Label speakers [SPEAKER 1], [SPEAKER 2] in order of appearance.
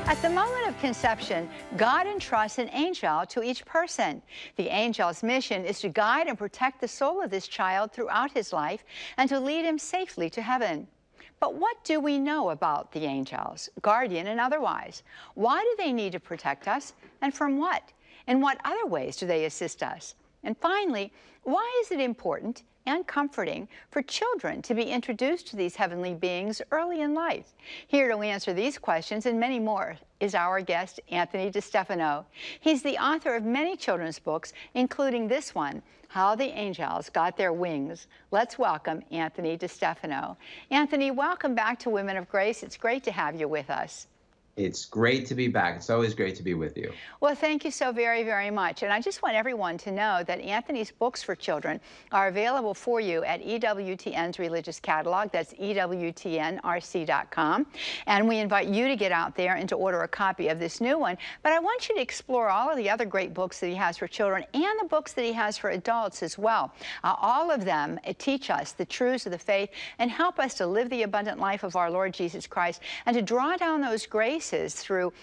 [SPEAKER 1] At the moment of conception, God entrusts an angel to each person. The angel's mission is to guide and protect the soul of this child throughout his life and to lead him safely to heaven. But what do we know about the angels, guardian and otherwise? Why do they need to protect us, and from what? In what other ways do they assist us? And finally, why is it important and comforting for children to be introduced to these heavenly beings early in life? Here to answer these questions and many more is our guest, Anthony DeStefano. He's the author of many children's books, including this one, How the Angels Got Their Wings. Let's welcome Anthony DeStefano. Anthony, welcome back to Women of Grace. It's great to have you with us.
[SPEAKER 2] It's great to be back. It's always great to be with you.
[SPEAKER 1] Well, thank you so very, very much. And I just want everyone to know that Anthony's books for children are available for you at EWTN's Religious Catalog. That's EWTNRC.com. And we invite you to get out there and to order a copy of this new one. But I want you to explore all of the other great books that he has for children and the books that he has for adults as well. All of them teach us the truths of the faith and help us to live the abundant life of our Lord Jesus Christ and to draw down those graces through